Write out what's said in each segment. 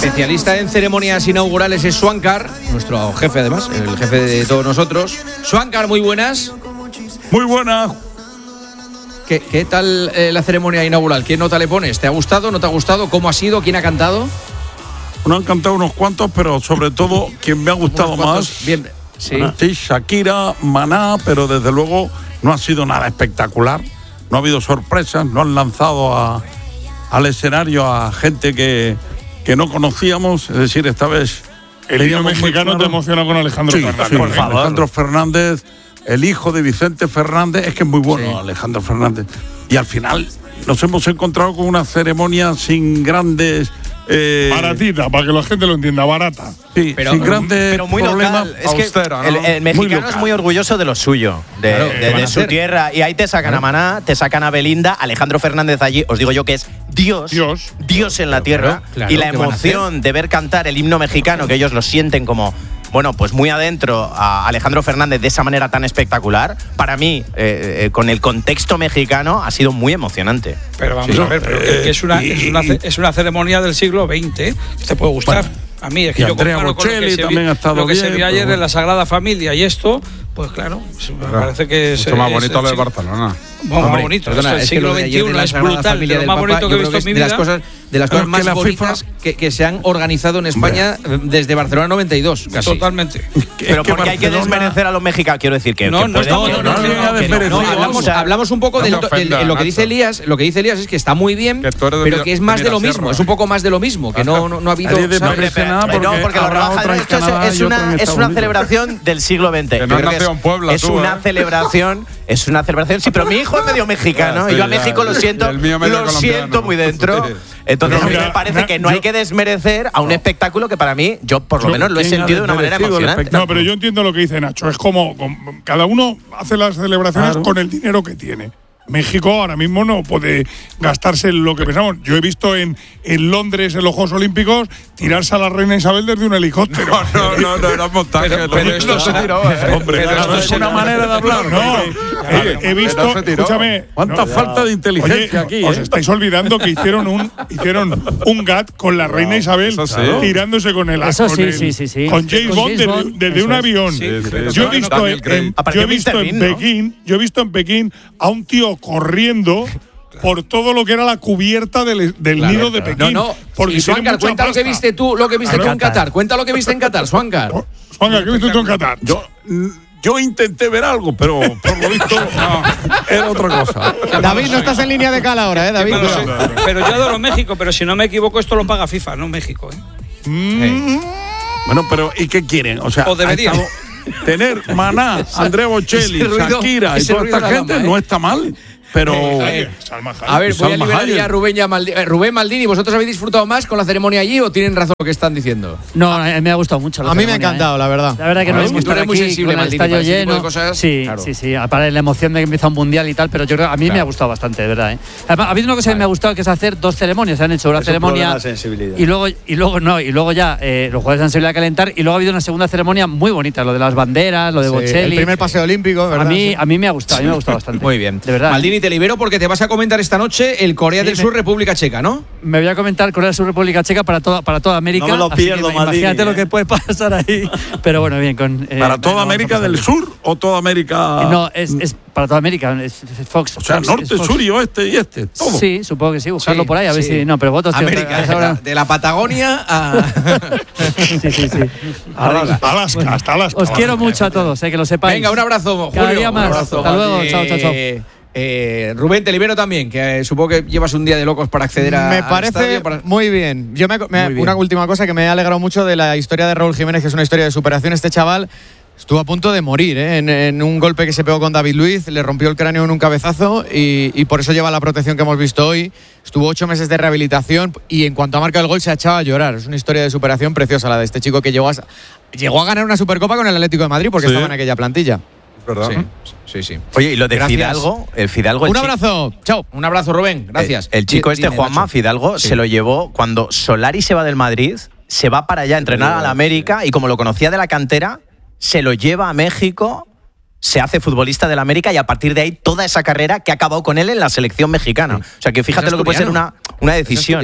especialista en ceremonias inaugurales es Swankar, nuestro jefe además, el jefe de todos nosotros. Swankar, muy buenas. Muy buenas. ¿Qué tal la ceremonia inaugural? ¿Qué nota le pones? ¿Te ha gustado? ¿No te ha gustado? ¿Cómo ha sido? ¿Quién ha cantado? No han cantado unos cuantos, pero sobre todo quien me ha gustado más. Bien, sí. Sí, Shakira, Maná, pero desde luego no ha sido nada espectacular. No ha habido sorpresas, no han lanzado al escenario a gente que no conocíamos. Es decir, esta vez el himno mexicano te emociona con Alejandro Fernández. Sí, por favor. Alejandro Fernández, el hijo de Vicente Fernández, es que es muy bueno, sí. Alejandro Fernández. Y al final nos hemos encontrado con una ceremonia sin grandes... baratita, para que la gente lo entienda, barata. Sí, pero, sin grandes pero muy problemas. local. Es que austera, ¿no? el mexicano es muy orgulloso de lo suyo, de su tierra. Y ahí te sacan a Maná, te sacan a Belinda, Alejandro Fernández allí, os digo yo que es Dios en la tierra. Claro, y la emoción de ver cantar el himno mexicano, que ellos lo sienten como... Bueno, pues muy adentro a Alejandro Fernández de esa manera tan espectacular, para mí, con el contexto mexicano, ha sido muy emocionante. Pero vamos a ver, pero que es una ceremonia del siglo XX, te puede gustar. Bueno, a mí es que yo comparo con lo que se vio ayer en la Sagrada Familia y esto, pues claro, me parece que es más bonito lo de Barcelona. Bueno, más bonito. Perdona, el siglo XXI es brutal, lo más bonito que he visto en mi vida. De las cosas más bonitas que se han organizado en España desde Barcelona 92, casi. Totalmente. Pero porque hay que desmerecer a los mexicanos, quiero decir que hablamos un poco de lo que dice Elías. Lo que dice Elías es que está muy bien, pero que es más de lo mismo. Es un poco más de lo mismo, que no ha habido. No, porque lo rebaja. Esto es una celebración del siglo XX. Es una celebración. Es una celebración, sí, pero mi hijo es medio mexicano y yo a México lo siento muy dentro. Entonces me parece que no hay que desmerecer a un espectáculo que para mí, yo por lo menos lo he sentido de una manera emocionante. No, pero yo entiendo lo que dice Nacho. Es como cada uno hace las celebraciones con el dinero que tiene. México ahora mismo no puede gastarse lo que pensamos. Yo he visto en Londres, en los Juegos Olímpicos, tirarse a la reina Isabel desde un helicóptero. No, era montaje. Pero esto es una manera de hablar. No, he visto, escúchame. ¿Cuánta falta de inteligencia aquí? Os estáis olvidando que hicieron un GAT con la reina Isabel tirándose con el con James Bond desde un avión. Yo he visto en Pekín a un tío corriendo por todo lo que era la cubierta del nido de Pekín. Porque Swankar, cuenta lo que viste tú, en Qatar. Cuenta lo que viste en Qatar, Swankar. Swankar, ¿qué viste tú en Qatar? Yo intenté ver algo, pero por lo visto era otra cosa. David, no estás en línea de cal ahora, David. Pero yo adoro México, pero si no me equivoco, esto lo paga FIFA, no México, Bueno, pero ¿y qué quieren? O deberían. Tener Maná, Andrea Bocelli, Shakira y toda esta gente no está mal. Pero a ver, voy a liberar ya a Rubén Maldini. ¿Vosotros habéis disfrutado más con la ceremoria allí o tienen razón lo que están diciendo? No, me ha gustado mucho. A mí me ha encantado, la verdad. La verdad que no es que tú eres muy sensible, con el estadio lleno. Sí, para la emoción de que empieza un mundial y tal, pero yo creo a mí me ha gustado bastante, de verdad. Además, ha habido una cosa que me ha gustado, que es hacer dos ceremonias. Se han hecho una ceremonia y luego ya los jugadores han salido a calentar y luego ha habido una segunda ceremonia muy bonita, lo de las banderas, lo de Bocelli. El primer paseo olímpico, ¿verdad? A mí me ha gustado, bastante. Muy bien. De verdad. Maldini, te libero porque te vas a comentar esta noche el Corea del Sur, República Checa, ¿no? Me voy a comentar Corea del Sur, República Checa para toda América. No me lo pierdo, Maldini. Imagínate lo que puede pasar ahí. Pero bueno, bien. ¿Para toda América del Sur o toda América...? No, es para toda América. Es Fox. O sea, Fox, norte, sur y oeste y este, todo. Sí, supongo que sí. Buscarlo por ahí, a ver si... No, pero votos... América, de la Patagonia a... Sí. Alaska, hasta Alaska. Os quiero mucho a todos, que lo sepáis. Venga, un abrazo, Julio. Cada día más. Hasta luego. Chao. Rubén, te libero también, que supongo que llevas un día de locos para acceder a. Me parece muy bien. Una última cosa que me ha alegrado mucho de la historia de Raúl Jiménez, que es una historia de superación. Este chaval estuvo a punto de morir en un golpe que se pegó con David Luiz, le rompió el cráneo en un cabezazo y por eso lleva la protección que hemos visto hoy. Estuvo 8 meses de rehabilitación y en cuanto ha marcado el gol se ha echado a llorar. Es una historia de superación preciosa la de este chico que llegó a ganar una Supercopa con el Atlético de Madrid porque estaba en aquella plantilla. ¿Verdad? Sí. Oye, y lo de Fidalgo, un abrazo. Chao. Un abrazo, Rubén. Gracias. El chico Juanma, Fidalgo, se lo llevó cuando Solari se va del Madrid, se va para allá a entrenar a la América y como lo conocía de la cantera, se lo lleva a México, se hace futbolista del América y a partir de ahí toda esa carrera que ha acabado con él en la selección mexicana. O sea, que fíjate lo que puede ser una decisión.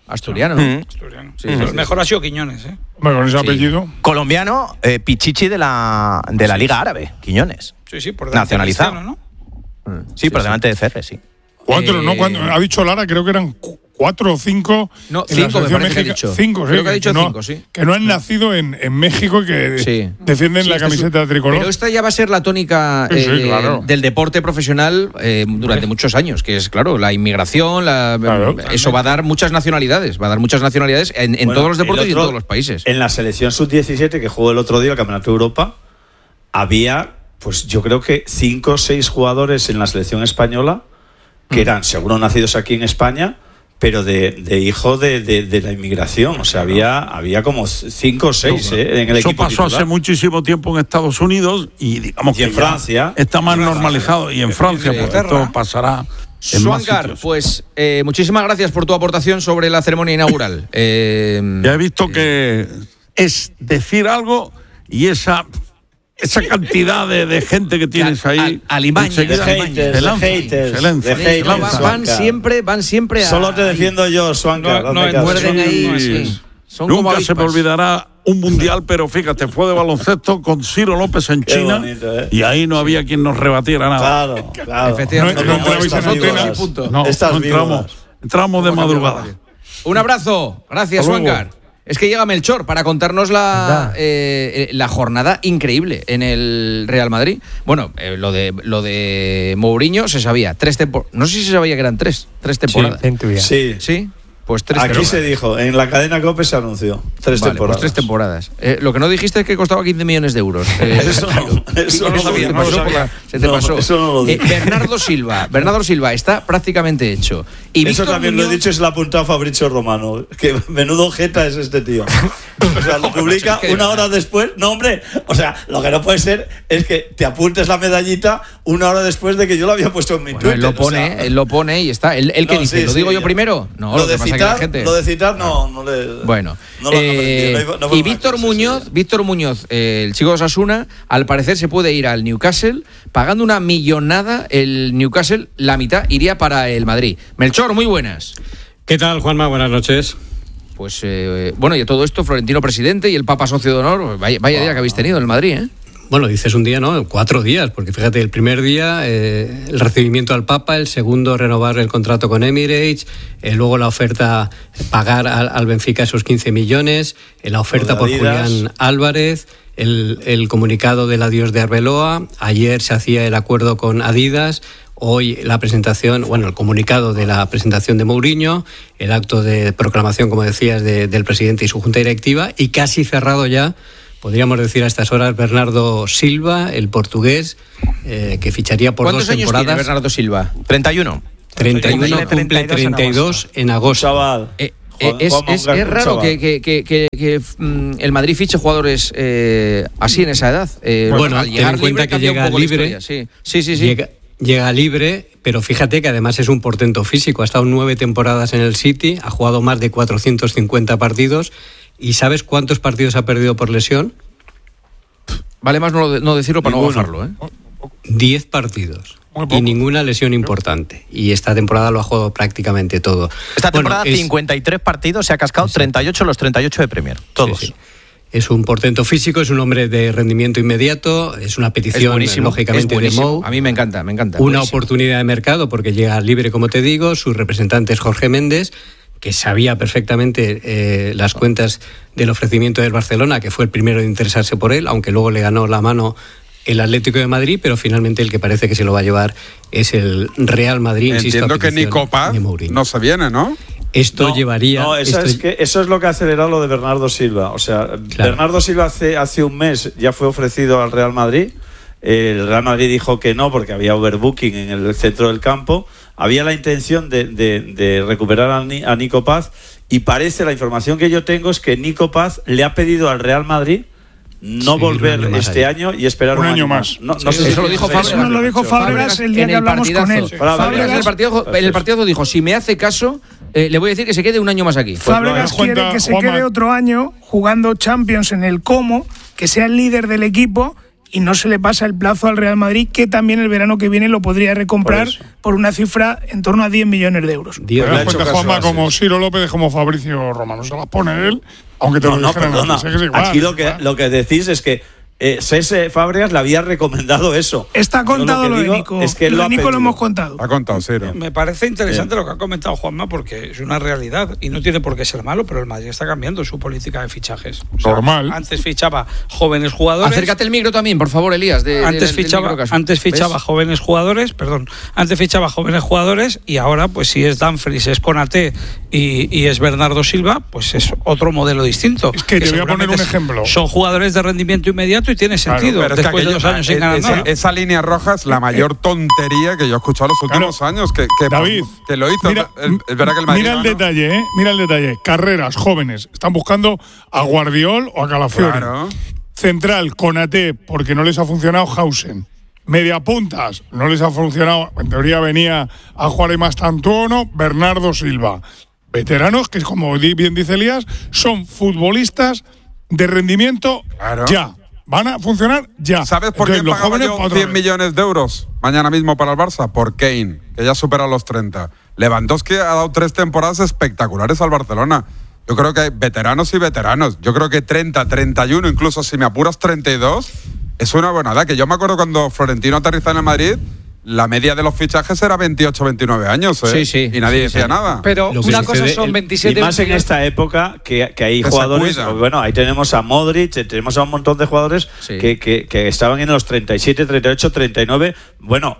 Asturiano. Asturiano. Sí, el mejor ha sido Quiñones, ¿eh? Bueno, con ese apellido. Colombiano, Pichichi de la Liga Árabe, Quiñones. Sí, por delante nacionalizado, ¿no? Sí, por delante de CR, sí. 4, ¿no? Cuando ha dicho Lara, creo que eran 4 o 5. No, 5 me parece que ha dicho. 5, sí. Creo que ha dicho 5, sí. Que no han nacido en México y que defienden la camiseta tricolor. Pero esta ya va a ser la tónica del deporte profesional durante muchos años, que es, claro, la inmigración, eso va a dar muchas nacionalidades. Va a dar muchas nacionalidades en todos los deportes y en todos los países. En la selección sub-17 que jugó el otro día el Campeonato de Europa, había, pues yo creo que 5 o 6 jugadores en la selección española que eran seguro nacidos aquí en España, pero de hijo de la inmigración. O sea, había como 5 o 6 en el equipo. Eso pasó titular. hace muchísimo tiempo en Estados Unidos y digamos que en Francia está más normalizado. Y en Francia, pues esto pasará. Suancar, pues muchísimas gracias por tu aportación sobre la ceremonia inaugural. Ya he visto que es decir algo y esa cantidad de gente que tienes ahí. Alimaña. De haters. Van siempre a. Solo te defiendo yo, Suancar. Muerden ahí. Nunca se me olvidará un mundial, pero fíjate, fue de baloncesto con Ciro López en China. Bonito, y ahí no había quien nos rebatiera nada. Claro. Efectivamente. No entramos de madrugada. Un abrazo. Gracias, Suancar. Es que llega Melchor para contarnos la jornada increíble en el Real Madrid. Bueno, lo de Mourinho se sabía. 3 temporadas. No sé si se sabía que eran 3 temporadas. Sí. ¿Sí? Pues 3 Aquí temporadas. Se dijo, en la cadena COPE se anunció. 3 temporadas. Pues 3 temporadas. Lo que no dijiste es que costaba 15 millones de euros. Eso no sabía. Se te pasó. Eso no lo dije. Bernardo Silva está prácticamente hecho. Y eso Víctor también Muñoz, lo he dicho, es la apuntado Fabrizio Romano. Que menudo jeta es este tío. O sea, lo publica una hora después. No, hombre. O sea, lo que no puede ser es que te apuntes la medallita una hora después de que yo lo había puesto en mi Twitter. Él lo pone y está. Él que dice, ¿lo digo yo primero? No, lo de citar no le. Bueno. No lo y Víctor Muñoz, el chico de Osasuna, al parecer se puede ir al Newcastle pagando una millonada. El Newcastle, la mitad iría para el Madrid. Melchor, muy buenas. ¿Qué tal, Juanma? Buenas noches. Pues bueno, y todo esto, Florentino presidente y el Papa socio de honor. Vaya día que habéis tenido en el Madrid, ¿eh? Bueno, dices un día, ¿no? 4 días, porque fíjate, el primer día el recibimiento al Papa, el segundo renovar el contrato con Emirates, luego la oferta pagar al Benfica esos 15 millones, la oferta por Julián Álvarez, el comunicado del adiós de Arbeloa, ayer se hacía el acuerdo con Adidas, hoy la presentación, bueno, el comunicado de la presentación de Mourinho, el acto de proclamación, como decías, del presidente y su junta directiva, y casi cerrado ya, podríamos decir a estas horas, Bernardo Silva, el portugués, que ficharía por 2 temporadas. ¿Cuántos años tiene Bernardo Silva? 31. 31, cumple 32 en agosto. Chaval. Es raro que el Madrid fiche jugadores así en esa edad. Bueno, ten en cuenta que llega libre. Sí. Llega libre, pero fíjate que además es un portento físico. Ha estado 9 temporadas en el City, ha jugado más de 450 partidos. ¿Y sabes cuántos partidos ha perdido por lesión? Vale más no decirlo para no bajarlo, ¿eh? 10 partidos. Y ninguna lesión importante. Y esta temporada lo ha jugado prácticamente todo. Esta temporada 53 partidos, se ha cascado 38 los 38 de Premier. Todos. Sí. Es un portento físico, es un hombre de rendimiento inmediato, es una petición, lógicamente, de Mou. A mí me encanta. Una oportunidad de mercado porque llega libre, como te digo, su representante es Jorge Méndez, que sabía perfectamente las cuentas del ofrecimiento del Barcelona, que fue el primero en interesarse por él, aunque luego le ganó la mano el Atlético de Madrid, pero finalmente el que parece que se lo va a llevar es el Real Madrid. Entiendo que Nico Paz no se viene, ¿no? Esto llevaría... No, eso es lo que ha acelerado lo de Bernardo Silva. O sea, claro. Bernardo Silva hace un mes ya fue ofrecido al Real Madrid. El Real Madrid dijo que no porque había overbooking en el centro del campo. Había la intención de recuperar a Nico Paz y parece, la información que yo tengo es que Nico Paz le ha pedido al Real Madrid no volver este año y esperar un año más. No sé eso lo dijo Fábregas. Eso lo dijo Fábregas el día que hablamos con él. En el partidazo dijo, si me hace caso, le voy a decir que se quede un año más aquí. Fábregas quiere que se quede otro año jugando Champions en el Como, que sea el líder del equipo y no se le pasa el plazo al Real Madrid, que también el verano que viene lo podría recomprar por una cifra en torno a 10 millones de euros. Dios, Juanma, como Ciro López, como Fabricio Romano, se las pone él, aunque te lo dijeran. Perdona. Aquí lo que decís es que Cesc Fábregas le había recomendado eso. Está contado lo de Nico. Es que lo de Nico lo hemos contado. Ha contado, Ciro. Me parece interesante lo que ha comentado Juanma, porque es una realidad y no tiene por qué ser malo, pero el Madrid está cambiando su política de fichajes. Normal. Antes fichaba jóvenes jugadores. Acércate el micro también, por favor, Elías. Antes fichaba jóvenes jugadores, Antes fichaba jóvenes jugadores y ahora, pues si es Dumfries, es Konaté y es Bernardo Silva, pues es otro modelo distinto. Es que te voy a poner un ejemplo. Son jugadores de rendimiento inmediato y tiene sentido. Claro, después de 2 años sin ganar nada. Esa línea roja es la mayor tontería que yo he escuchado los últimos años. David, que lo hizo. Es verdad que el Madrid. Mira el detalle, Mira el detalle. Carreras, jóvenes. Están buscando a Guardiol o a Calafiori. Claro. Central, Konaté, porque no les ha funcionado Hausen. Mediapuntas, no les ha funcionado. En teoría venía a jugar en Mastantuono, Bernardo Silva. Veteranos que, como bien dice Elías, son futbolistas de rendimiento ya. Van a funcionar ya. ¿Sabes por qué pagaba yo 100 millones de euros mañana mismo para el Barça? Por Kane, que ya supera los 30. Lewandowski ha dado 3 temporadas espectaculares al Barcelona. Yo creo que hay veteranos y veteranos. Yo creo que 30, 31, incluso si me apuras 32, es una buena edad. Que yo me acuerdo cuando Florentino aterrizó en el Madrid, la media de los fichajes era 28, 29 años, Sí. Y nadie decía nada. Pero una cosa son 27. Y más en esta época que hay jugadores. Bueno, ahí tenemos a Modric, tenemos a un montón de jugadores que estaban en los 37, 38, 39. Bueno,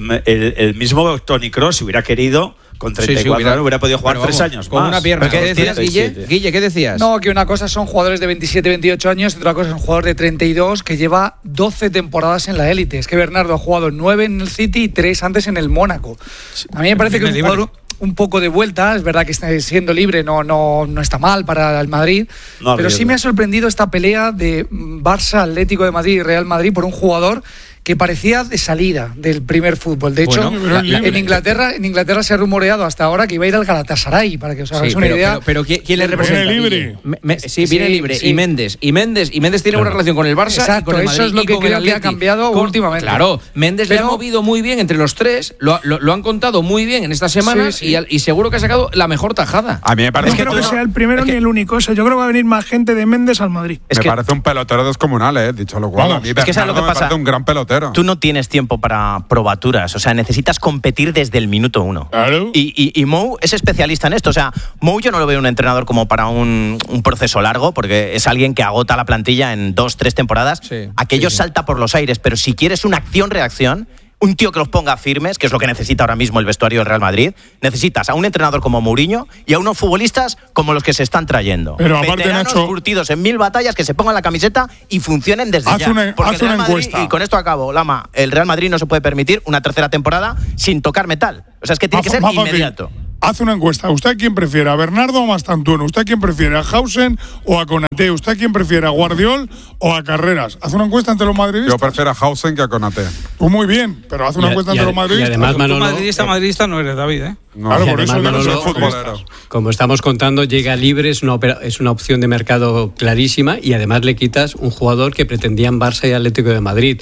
el mismo Toni Kroos, si hubiera querido, con 34 años hubiera podido jugar 3 años con más. Una pierna. ¿Qué decías, Guille? Guille, ¿qué decías? No, que una cosa son jugadores de 27, 28 años y otra cosa es un jugador de 32 que lleva 12 temporadas en la élite. Es que Bernardo ha jugado 9 en el City y 3 antes en el Mónaco. A mí me parece que es un jugador un poco de vuelta. Es verdad que está siendo libre no está mal para el Madrid, pero sí me ha sorprendido esta pelea de Barça, Atlético de Madrid y Real Madrid por un jugador que parecía de salida del primer fútbol. De hecho, en Inglaterra se ha rumoreado hasta ahora que iba a ir al Galatasaray, para que os hagáis una idea. Pero ¿quién le representa? Viene libre. Viene libre. Sí. Y Méndez tiene una relación con el Barça. Exacto, y con el Madrid, eso es lo que creo que ha cambiado últimamente. Claro, Méndez le ha movido muy bien entre los tres, lo han contado muy bien en estas semanas y seguro que ha sacado la mejor tajada. A mí me parece que no creo que sea el primero ni el único. Yo creo que va a venir más gente de Méndez al Madrid. Me parece un pelotero descomunal, dicho lo cual. A mí es que ¿sabes lo que pasa? Me parece un gran pelotero. Tú no tienes tiempo para probaturas, o sea, necesitas competir desde el minuto 1. Claro. Y Mou es especialista en esto, o sea, Mou yo no lo veo un entrenador como para un proceso largo, porque es alguien que agota la plantilla en 2-3 temporadas. Aquello salta por los aires, pero si quieres una acción-reacción, un tío que los ponga firmes, que es lo que necesita ahora mismo el vestuario del Real Madrid, necesitas a un entrenador como Mourinho y a unos futbolistas como los que se están trayendo. Pero aparte, veteranos Nacho, curtidos en 1000 batallas, que se pongan la camiseta y funcionen desde ya. Porque el Real Madrid, y con esto acabo, Lama, el Real Madrid no se puede permitir una tercera temporada sin tocar metal. O sea, es que tiene que ser inmediato. Haz una encuesta. ¿Usted a quién prefiere? ¿A Bernardo o a Mastantuono? ¿Usted a quién prefiere? ¿A Hausen o a Konaté? ¿Usted a quién prefiere? ¿A Guardiol o a Carreras? Haz una encuesta entre los madridistas. Yo prefiero a Hausen que a Konaté. Tú muy bien, pero haz una encuesta entre los madridistas. Y además, Manolo, madridista no eres, David, No, claro, por eso no soy futbolero. Como estamos contando, llega libre, es una opción de mercado clarísima y además le quitas un jugador que pretendían Barça y Atlético de Madrid.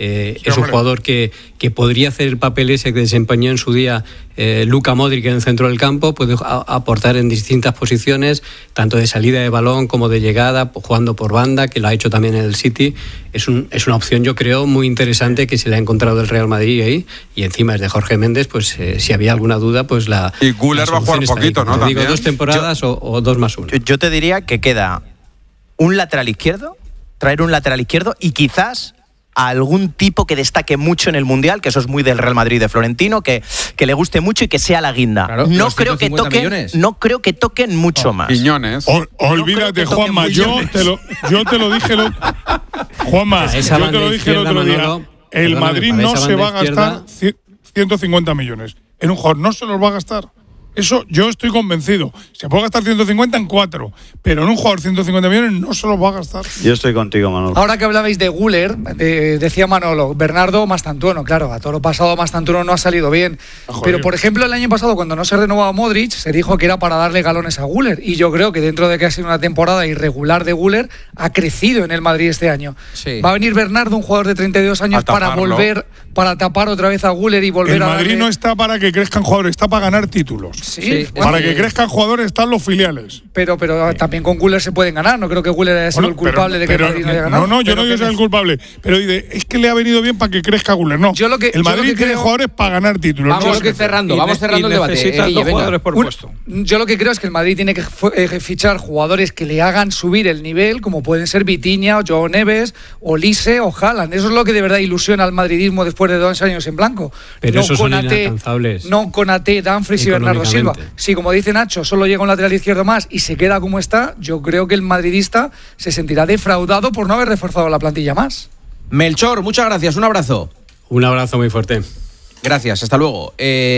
Es un jugador que podría hacer el papel ese que desempeñó en su día Luka Modric en el centro del campo, puede aportar en distintas posiciones, tanto de salida de balón como de llegada, jugando por banda, que lo ha hecho también en el City. Es una opción, yo creo, muy interesante que se le ha encontrado el Real Madrid ahí, y encima es de Jorge Méndez, pues si había alguna duda, pues la... Y Güler va a jugar un poquito, ¿no? Digo, 2 temporadas o 2 más 1. Yo te diría que queda un lateral izquierdo, traer un lateral izquierdo y quizás a algún tipo que destaque mucho en el Mundial, que eso es muy del Real Madrid de Florentino, que le guste mucho y que sea la guinda. Claro, no creo que toquen mucho más. Piñones. Olvídate, Juanma, yo te lo dije Juanma, yo te lo dije el otro día. El Madrid no se va a gastar 150 millones en un jugador, no se los va a gastar. Eso yo estoy convencido. Se puede gastar 150 en 4, pero en un jugador 150 millones no se los va a gastar. Yo estoy contigo, Manolo. Ahora que hablabais de Güler, decía Manolo, Bernardo Mastantuono. Claro, a todo lo pasado Mastantuono no ha salido bien. Pero, por ejemplo, el año pasado, cuando no se renovó a Modric, se dijo que era para darle galones a Güler. Y yo creo que dentro de que ha sido una temporada irregular de Güler, ha crecido en el Madrid este año. Sí. Va a venir Bernardo, un jugador de 32 años, para volver, para tapar otra vez a Güler y volver a El Madrid no está para que crezcan jugadores, está para ganar títulos. Sí. Para que crezcan jugadores están los filiales. Pero también con Güler se pueden ganar. No creo que Güler haya sido el culpable de que el Madrid no haya ganado. No, yo no digo que sea el culpable. Pero dice, es que le ha venido bien para que crezca Güler. No, el Madrid tiene jugadores para ganar títulos. Vamos cerrando el debate. Jugadores por puesto. Yo lo que creo es que el Madrid tiene que fichar jugadores que le hagan subir el nivel, como pueden ser Vitinha, o Joao Neves, o Lise, o Haaland. Eso es lo que de verdad ilusiona al madridismo después de 2 años en blanco. Pero no esos son inalcanzables. No con Ate, Dumfries y Bernardo Silva. Si, como dice Nacho, solo llega un lateral izquierdo más y se queda como está, yo creo que el madridista se sentirá defraudado por no haber reforzado la plantilla más. Melchor, muchas gracias, un abrazo. Un abrazo muy fuerte. Gracias, hasta luego.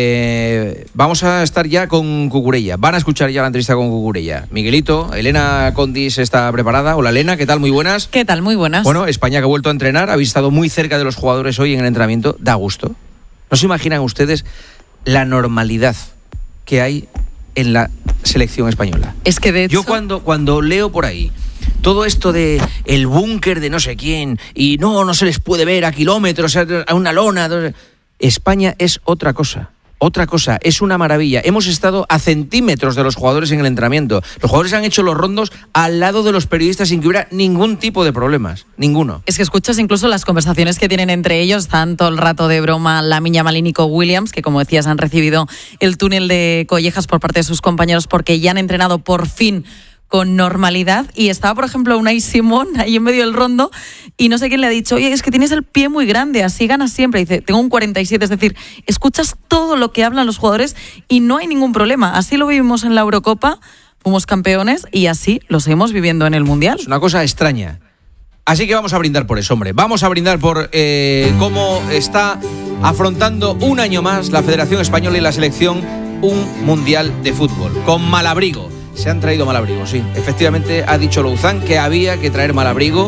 Vamos a estar ya con Cucurella. Van a escuchar ya la entrevista con Cucurella. Miguelito, Elena Condis está preparada. Hola Elena, ¿qué tal? Muy buenas. ¿Qué tal? Muy buenas. Bueno, España que ha vuelto a entrenar. Habéis estado muy cerca de los jugadores hoy en el entrenamiento. Da gusto. ¿No se imaginan ustedes la normalidad que hay en la selección española? Es que de hecho... Yo cuando leo por ahí todo esto de el búnker de no sé quién y no se les puede ver a kilómetros, a una lona... España es otra cosa, es una maravilla. Hemos estado a centímetros de los jugadores en el entrenamiento. Los jugadores han hecho los rondos al lado de los periodistas sin que hubiera ningún tipo de problemas, ninguno. Es que escuchas incluso las conversaciones que tienen entre ellos, tanto el rato de broma Lamine Yamal y Nico Williams, que como decías han recibido el túnel de collejas por parte de sus compañeros porque ya han entrenado por fin con normalidad, y estaba, por ejemplo, Unai Simón ahí en medio del rondo y no sé quién le ha dicho, oye, es que tienes el pie muy grande, así ganas siempre. Y dice, tengo un 47, es decir, escuchas todo lo que hablan los jugadores y no hay ningún problema. Así lo vivimos en la Eurocopa, fuimos campeones y así lo seguimos viviendo en el Mundial. Es una cosa extraña. Así que vamos a brindar por eso, hombre. Vamos a brindar por cómo está afrontando un año más la Federación Española y la selección un Mundial de fútbol, con malabrigo. Se han traído malabrigo, sí. Efectivamente, ha dicho Louzán que había que traer malabrigo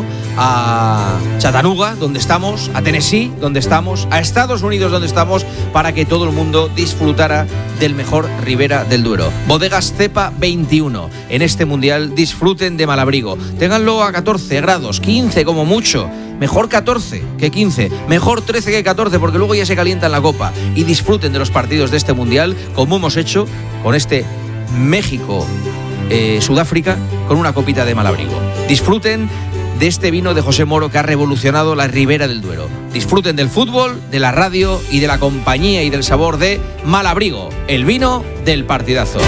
a Chattanooga, donde estamos, a Tennessee, donde estamos, a Estados Unidos, donde estamos, para que todo el mundo disfrutara del mejor Ribera del Duero. Bodegas Cepa 21. En este Mundial disfruten de malabrigo. Ténganlo a 14 grados, 15 como mucho. Mejor 14 que 15, mejor 13 que 14, porque luego ya se calienta en la copa. Y disfruten de los partidos de este Mundial, como hemos hecho con este México, Sudáfrica, con una copita de malabrigo. Disfruten de este vino de José Moro que ha revolucionado la Ribera del Duero. Disfruten del fútbol, de la radio y de la compañía y del sabor de Malabrigo, el vino del partidazo.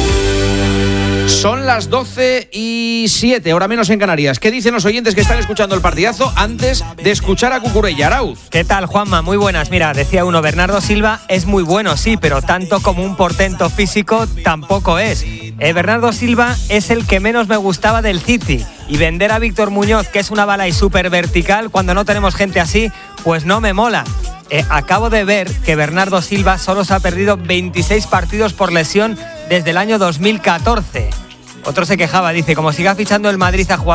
Son las 12:07, ahora menos en Canarias. ¿Qué dicen los oyentes que están escuchando el partidazo antes de escuchar a Cucurella? Arauz. ¿Qué tal, Juanma? Muy buenas. Mira, decía uno, Bernardo Silva es muy bueno, sí, pero tanto como un portento físico tampoco es. Bernardo Silva es el que menos me gustaba del City. Y vender a Víctor Muñoz, que es una bala y súper vertical, cuando no tenemos gente así, pues no me mola. Acabo de ver que Bernardo Silva solo se ha perdido 26 partidos por lesión desde el año 2014. Otro se quejaba, dice, como siga fichando el Madrid a jugadores